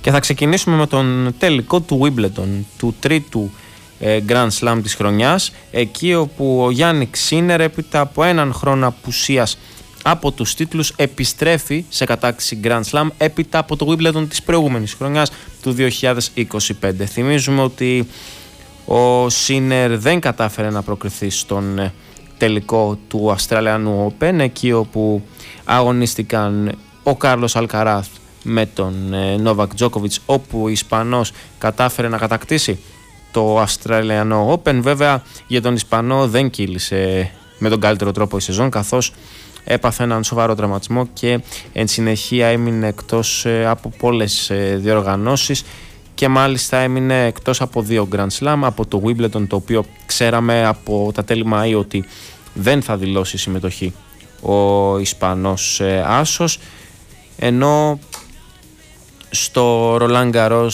Και θα ξεκινήσουμε με τον τελικό του Wimbledon, του τρίτου Grand Slam της χρονιάς, εκεί όπου ο Γιάννικ Σίνερ έπειτα από έναν χρόνο απουσίας από τους τίτλους επιστρέφει σε κατάκτηση Grand Slam έπειτα από το Wimbledon της προηγούμενης χρονιάς του 2025. Θυμίζουμε ότι ο Σίνερ δεν κατάφερε να προκριθεί στον τελικό του Αυστραλιανού Open, εκεί όπου αγωνίστηκαν ο Κάρλος Αλκαράθ με τον Νόβακ Τζόκοβιτς, όπου ο Ισπανός κατάφερε να κατακτήσει το Αυστραλιανό Open. Βέβαια για τον Ισπανό δεν κύλησε με τον καλύτερο τρόπο η σεζόν, καθώς έπαθε έναν σοβαρό τραυματισμό και εν συνεχεία έμεινε εκτός από πολλές διοργανώσεις και μάλιστα έμεινε εκτός από 2 Grand Slam, από το Wimbledon, το οποίο ξέραμε από τα τέλη Μαΐου ότι δεν θα δηλώσει συμμετοχή ο Ισπανός άσος, ενώ στο Roland Garros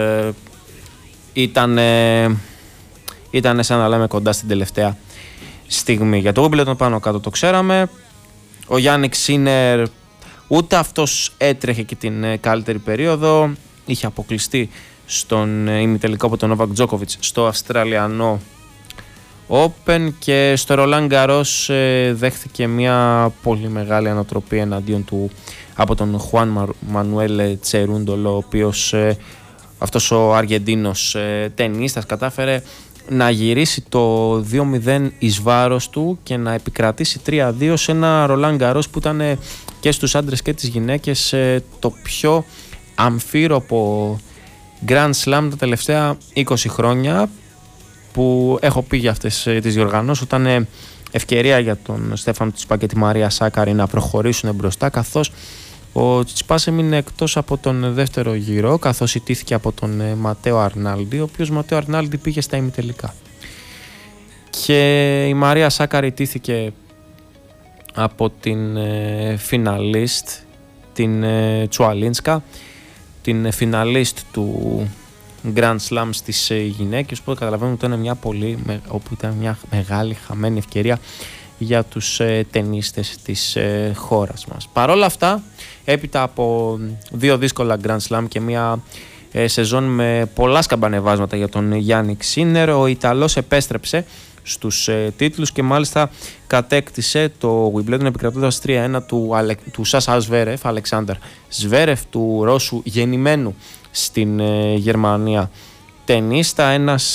ήταν σαν να λέμε κοντά στην τελευταία στιγμή. Για το Wimbledon πάνω κάτω το ξέραμε. Ο Γιάννικ Σίνερ ούτε αυτός έτρεχε και την καλύτερη περίοδο, είχε αποκλειστεί στον ημιτελικό από τον Νόβακ Τζόκοβιτς στο Αυστραλιανό Open και στο Roland Garros δέχθηκε μια πολύ μεγάλη ανατροπή εναντίον του από τον Χουάν Μανουέλ Τσερούντολο, ο οποίος αυτός ο Αργεντίνος τενίστας κατάφερε να γυρίσει το 2-0 εις βάρος του και να επικρατήσει 3-2 σε ένα Roland Garros που ήταν και στους άντρες και τις γυναίκες το πιο αμφίροπο Grand Slam τα τελευταία 20 χρόνια, που έχω πει για αυτές τις διοργανώσεις, ήταν ευκαιρία για τον Στέφανο Τσιτσιπά και τη Μαρία Σάκαρη να προχωρήσουν μπροστά, καθώς ο Τσιτσιπάς έμεινε εκτός από τον δεύτερο γύρο, καθώς ιτήθηκε από τον Ματέο Αρνάλντι, ο οποίος Ματέο Αρνάλντι πήγε στα ημιτελικά. Και η Μαρία Σάκαρη ιτήθηκε από την φιναλίστ, την Τσουαλίνσκα, την φιναλίστ του Grand Slam στις γυναίκες, οπότε καταλαβαίνουμε ότι ήταν μια μεγάλη χαμένη ευκαιρία για τους τενίστες της χώρας μας. Παρόλα αυτά, έπειτα από 2 δύσκολα Grand Slam και μια σεζόν με πολλά σκαμπανεβάσματα για τον Γιάννικ Σίνερ, ο Ιταλός επέστρεψε στους τίτλους και μάλιστα κατέκτησε το Wimbledon επικρατώντας 3-1 του Σάσα Σβέρεφ, Αλεξάνδερ Σβέρεφ, του Ρώσου γεννημένου στην Γερμανία τενίστα,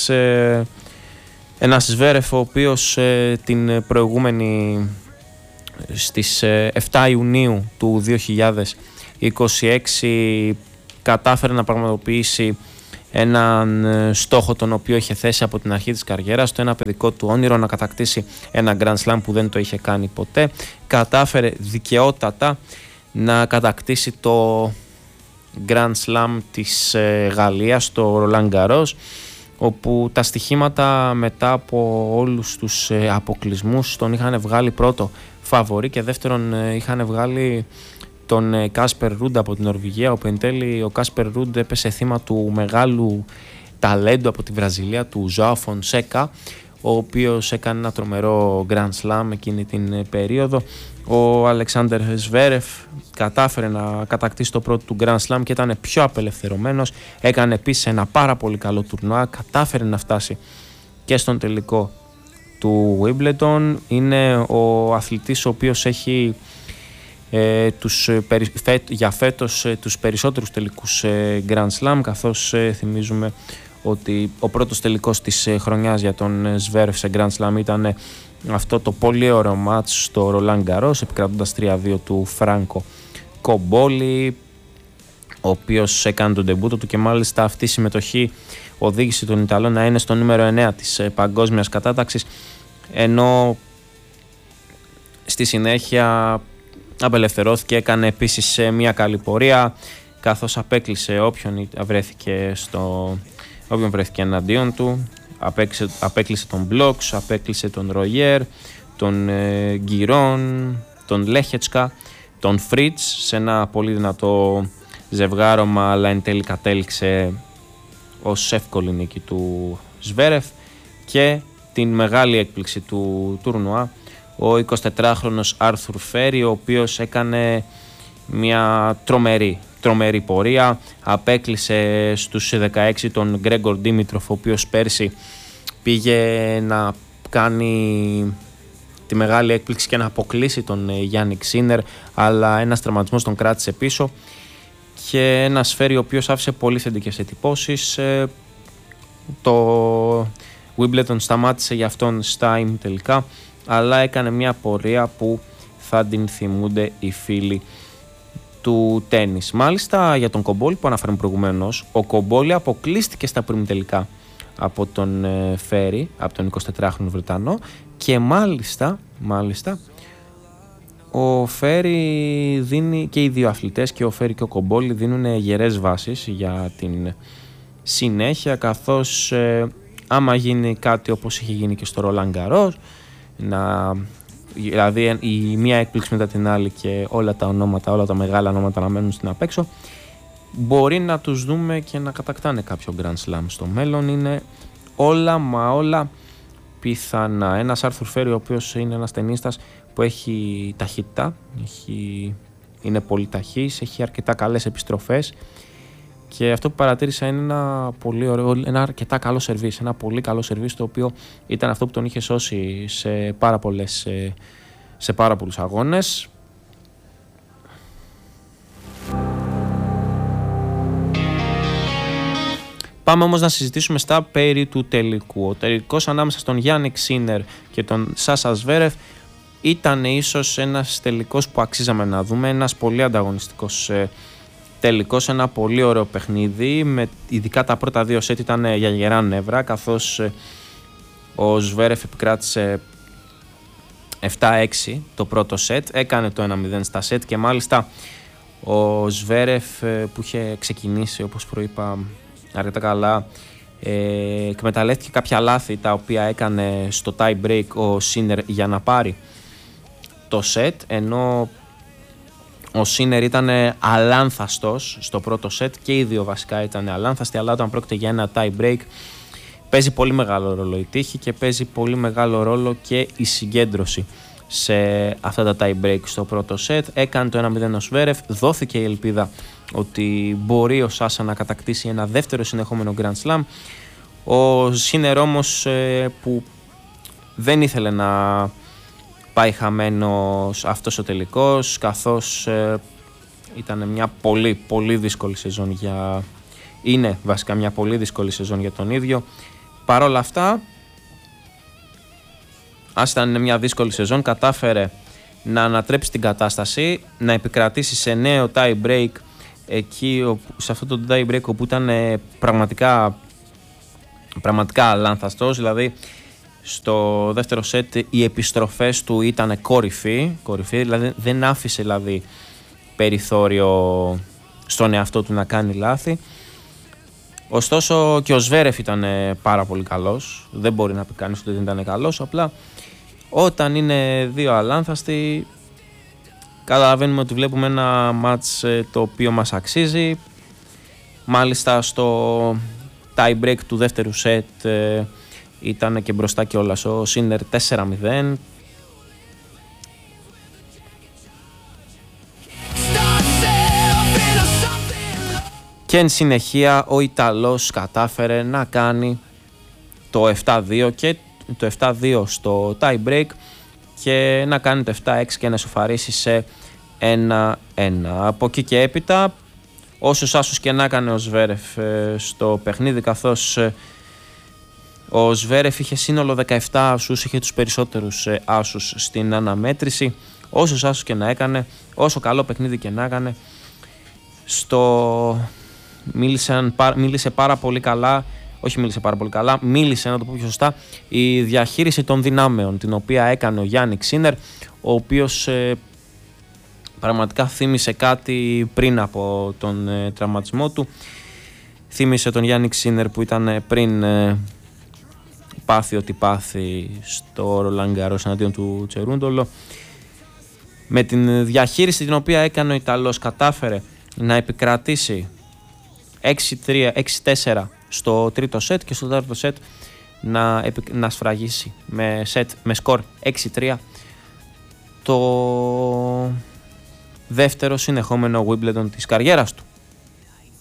ένας Σβέρεφ ο οποίος την προηγούμενη στις 7 Ιουνίου του 2026 κατάφερε να πραγματοποιήσει έναν στόχο τον οποίο είχε θέσει από την αρχή της καριέρας, το ένα παιδικό του όνειρο να κατακτήσει ένα Grand Slam που δεν το είχε κάνει ποτέ. Κατάφερε δικαιότατα να κατακτήσει το Grand Slam της Γαλλίας, το Roland Garros, όπου τα στοιχήματα μετά από όλους τους αποκλεισμούς τον είχαν βγάλει πρώτο φαβορί και δεύτερον είχαν βγάλει τον Κάσπερ Ρούντ από την Νορβηγία, όπου εν τέλει ο Κάσπερ Ρούντ έπεσε θύμα του μεγάλου ταλέντου από τη Βραζιλία, του Ζωάο Φονσέκα, ο οποίος έκανε ένα τρομερό Grand Slam εκείνη την περίοδο. Ο Αλεξάνδερ Σβέρεφ κατάφερε να κατακτήσει το πρώτο του Grand Slam και ήταν πιο απελευθερωμένος, έκανε επίσης ένα πάρα πολύ καλό τουρνουά, κατάφερε να φτάσει και στον τελικό του Wimbledon. Είναι ο αθλητής ο οποίος έχει για φέτος τους περισσότερους τελικούς Grand Slam, καθώς θυμίζουμε ότι ο πρώτος τελικός της χρονιάς για τον Σβέρεφ σε Grand Slam ήταν αυτό το πολύ ωραίο μάτς στο Roland Garros, επικρατώντας 3-2 του Φράνκο Κομπόλη, ο οποίος έκανε τον ντεμπούτο του και μάλιστα αυτή η συμμετοχή οδήγησε τον Ιταλό να είναι στο νούμερο 9 της παγκόσμιας κατάταξης, ενώ στη συνέχεια απελευθερώθηκε, έκανε επίσης μια καλή πορεία, καθώς απέκλεισε όποιον βρέθηκε εναντίον του, απέκλεισε τον Μπλόξ, απέκλεισε τον Ρογιέρ, τον Γκυρόν, τον Λέχετσκα, τον Φρίτς σε ένα πολύ δυνατό ζευγάρωμα, αλλά εν τέλει κατέληξε ως εύκολη νίκη του Σβέρεφ. Και την μεγάλη έκπληξη του τουρνουά, ο 24χρονος Άρθουρ Φέρι, ο οποίος έκανε μια τρομερή πορεία. Απέκλεισε στους 16 τον Γκρέγκορ Ντίμητροφ, ο οποίος πέρσι πήγε να κάνει τη μεγάλη έκπληξη και να αποκλείσει τον Γιάννικ Σίνερ, αλλά ένας τραυματισμός τον κράτησε πίσω, και ένας Φέρι ο οποίος άφησε πολύ θετικές εντυπώσεις. Το Wimbledon σταμάτησε για αυτόν στα ημιτελικά, αλλά έκανε μια πορεία που θα την θυμούνται οι φίλοι του τένις. Μάλιστα, για τον Κομπόλη που αναφέραμε προηγουμένως, ο Κομπόλη αποκλείστηκε στα προημιτελικά από τον Φέρι, από τον 24χρονο Βρετανό, και μάλιστα ο Φέρι δίνει, και οι δύο αθλητές, και ο Φέρι και ο Κομπόλη, δίνουν γερές βάσεις για την συνέχεια, καθώς άμα γίνει κάτι όπως είχε γίνει και στο Ρολάν Γκαρός, δηλαδή η μία έκπληξη μετά την άλλη και όλα τα μεγάλα ονόματα να μένουν στην απέξω, μπορεί να τους δούμε και να κατακτάνε κάποιο Grand Slam στο μέλλον. Είναι όλα πιθανά. Ένας Άρθουρ Φέρι, ο οποίος είναι ένας τενίστας που έχει ταχύτητα, είναι πολύ ταχύς, έχει αρκετά καλές επιστροφές, και αυτό που παρατήρησα είναι ένα αρκετά καλό σερβίς, ένα πολύ καλό σερβίς, το οποίο ήταν αυτό που τον είχε σώσει σε πάρα πολλούς αγώνες. Πάμε όμως να συζητήσουμε στα περί του τελικού. Ο τελικός ανάμεσα στον Γιάννικ Σίνερ και τον Σάσα Ζβέρεφ ήταν ίσως ένας τελικός που αξίζαμε να δούμε, ένας πολύ ανταγωνιστικός τελικός, ένα πολύ ωραίο παιχνίδι, ειδικά τα πρώτα δύο σετ ήταν για γερά νεύρα, καθώς ο Ζβέρεφ επικράτησε 7-6 το πρώτο σετ, έκανε το 1-0 στα σετ, και μάλιστα ο Ζβέρεφ που είχε ξεκινήσει, όπως προείπα, αρκετά καλά, εκμεταλλεύτηκε κάποια λάθη τα οποία έκανε στο tie break ο Σίνερ για να πάρει το σετ, ενώ ο Σίνερ ήταν αλάνθαστος στο πρώτο σετ, και οι δύο βασικά ήταν αλάνθαστοι, αλλά όταν πρόκειται για ένα tie break παίζει πολύ μεγάλο ρόλο η τύχη και παίζει πολύ μεγάλο ρόλο και η συγκέντρωση σε αυτά τα tie break. Στο πρώτο σετ έκανε το 1-0 ο Σβέρεφ, δόθηκε η ελπίδα ότι μπορεί ο Σάσα να κατακτήσει ένα δεύτερο συνεχόμενο Grand Slam. Ο Σίνερ όμως, που δεν ήθελε να πάει χαμένος αυτός ο τελικός, καθώς ήταν μια πολύ δύσκολη σεζόν είναι βασικά μια πολύ δύσκολη σεζόν για τον ίδιο. Παρ' όλα αυτά, ας ήταν μια δύσκολη σεζόν, κατάφερε να ανατρέψει την κατάσταση, να επικρατήσει σε νέο tie break εκεί, σε αυτό το tie break όπου ήταν πραγματικά αλάνθαστος, δηλαδή στο δεύτερο σετ οι επιστροφές του ήταν κορυφή, δηλαδή δεν άφησε περιθώριο στον εαυτό του να κάνει λάθη. Ωστόσο και ο Σβέρεφ ήταν πάρα πολύ καλός, δεν μπορεί να πει κανείς ότι δεν ήταν καλός, απλά όταν είναι δύο αλάνθαστοι καταλαβαίνουμε ότι βλέπουμε ένα μάτς το οποίο μας αξίζει. Μάλιστα στο tie break του δεύτερου σετ ήταν και μπροστά κιόλας ο Σίνερ 4-0. Και εν συνεχεία ο Ιταλός κατάφερε να κάνει το 7-2 και το 7-2 στο tie break και να κάνει το 7-6 και να σοφαρίσει σε 1-1. Από εκεί και έπειτα, όσους άσους και να έκανε ο Σβέρεφ στο παιχνίδι, καθώς ο Σβέρεφ είχε σύνολο 17 άσους, είχε τους περισσότερους άσους στην αναμέτρηση, όσους άσους και να έκανε, όσο καλό παιχνίδι και να έκανε, μίλησε πάρα πολύ καλά, μίλησε να το πω πιο σωστά, η διαχείριση των δυνάμεων, την οποία έκανε ο Γιάννικ Σίνερ, ο οποίος πραγματικά θύμισε κάτι πριν από τον τραυματισμό του. Θύμισε τον Γιάννικ Σίνερ που ήταν πριν πάθει ό,τι πάθει στο Ρολάν Γκαρός εναντίον του Τσερούντολο. Με την διαχείριση την οποία έκανε ο Ιταλός, κατάφερε να επικρατήσει 6-3, 6-4 στο τρίτο σετ και στο τέταρτο σετ να σφραγίσει με σκορ 6-3 το δεύτερο συνεχόμενο Wimbledon της καριέρας του.